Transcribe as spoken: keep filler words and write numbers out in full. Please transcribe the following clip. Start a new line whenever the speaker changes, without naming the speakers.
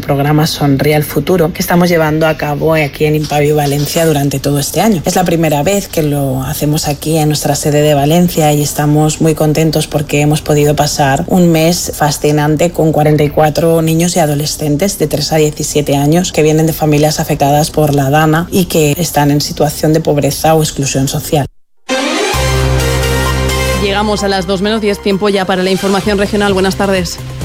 programa Sonríe al Futuro, que estamos llevando a cabo aquí en Impavio Valencia durante todo este año. Es la primera vez que lo hacemos aquí en nuestra sede de Valencia y estamos muy contentos porque hemos podido pasar un mes fascinante con cuarenta y cuatro niños y adolescentes de tres a diecisiete años que vienen de familias afectadas por la DANA y que están en situación de pobreza o exclusión social.
Llegamos a las dos menos diez, tiempo ya para la información regional. Buenas tardes.